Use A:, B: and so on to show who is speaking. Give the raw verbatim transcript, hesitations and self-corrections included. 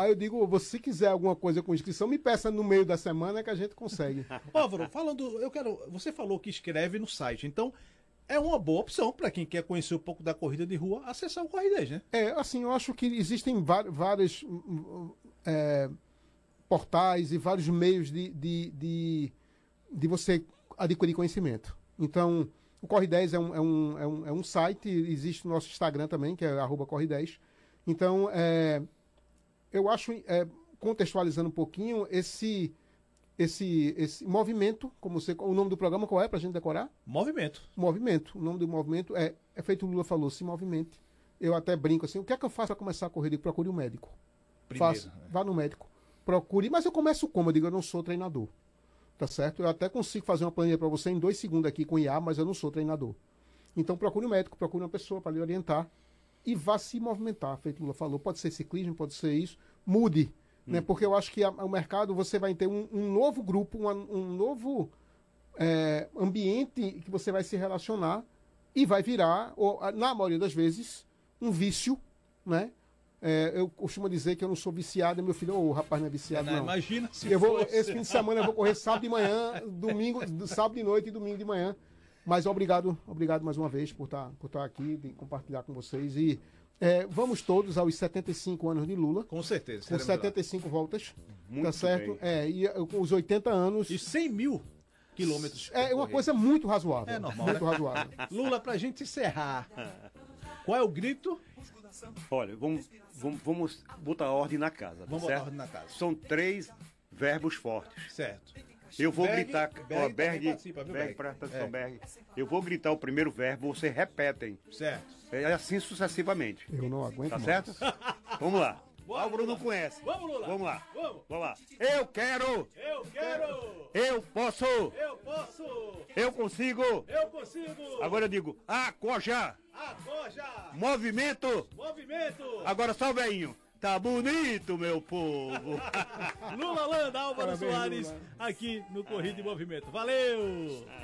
A: Aí eu digo, você se quiser alguma coisa com inscrição, me peça no meio da semana que a gente consegue.
B: Álvaro, falando, eu quero. Você falou que escreve no site, então é uma boa opção para quem quer conhecer um pouco da corrida de rua, acessar o Corre dez, né?
A: É, assim, eu acho que existem vários é, portais e vários meios de, de, de, de você adquirir conhecimento. Então, o Corre dez é um, é, um, é, um, é um site, existe no nosso Instagram também, que é arroba Corre dez. Então, é, eu acho, é, contextualizando um pouquinho, esse, esse, esse movimento, como você, o nome do programa qual é, para a gente decorar?
B: Movimento.
A: Movimento. O nome do movimento é, é feito o Lula falou, se movimente. Eu até brinco assim, o que é que eu faço para começar a correr? Eu digo, procure um médico.
B: Primeiro,
A: Faça,
B: né?
A: Vá no médico. Procure, mas eu começo como? Eu digo, eu não sou treinador. Tá certo? Eu até consigo fazer uma planilha para você em dois segundos aqui com I A, mas eu não sou treinador. Então procure um médico, procure uma pessoa para lhe orientar e vá se movimentar, feito o Lula falou. Pode ser ciclismo, pode ser isso. Mude, hum. né? Porque eu acho que a, o mercado, você vai ter um, um novo grupo, um, um novo é, ambiente que você vai se relacionar e vai virar, ou, na maioria das vezes, um vício, né? É, eu costumo dizer que eu não sou viciado, meu filho, ô, oh, rapaz, não é viciado, não. não.
B: Imagina se
A: eu vou,
B: fosse.
A: Esse fim de semana eu vou correr sábado de manhã, domingo, sábado de noite e domingo de manhã. Mas obrigado, obrigado mais uma vez por estar por estar aqui, de compartilhar com vocês. E é, vamos todos aos setenta e cinco anos de Lula.
B: Com certeza.
A: Com setenta e cinco voltas.
C: Muito
A: tá certo?
C: Bem.
A: É, e com os oitenta anos.
B: E cem mil quilômetros.
A: É uma coisa muito razoável.
B: É normal.
A: Muito
B: né?
A: razoável.
B: Lula, pra gente encerrar, qual é o grito?
C: Olha, vamos, vamos, vamos botar ordem na casa.
B: Vamos
C: certo?
B: botar ordem na casa.
C: São três verbos fortes.
B: Certo.
C: Eu vou
B: Berg,
C: gritar.
B: Berg
C: ó, Berg,
B: participa, viu,
C: Berg,
B: Berg?
C: presta
B: É.
C: atenção, Berg. Eu vou gritar o primeiro verbo, vocês repetem.
B: Certo.
C: É assim sucessivamente.
A: Eu não aguento
C: Tá
A: mais.
C: certo? Vamos lá.
B: Bora,
C: Álvaro não
B: Lula.
C: conhece.
B: Vamos, Lula.
C: Vamos lá.
B: Vamos.
C: Vamos lá. Eu quero.
B: Eu quero.
C: Eu posso.
B: Eu posso.
C: Eu consigo.
B: Eu consigo.
C: Agora eu digo, acoja.
B: Acoja.
C: Movimento.
B: Movimento.
C: Agora só veinho. Tá bonito, meu povo.
B: Lula Landa, Álvaro
A: Parabéns,
B: Soares,
A: Lula.
B: aqui no Corrida em Movimento. Valeu!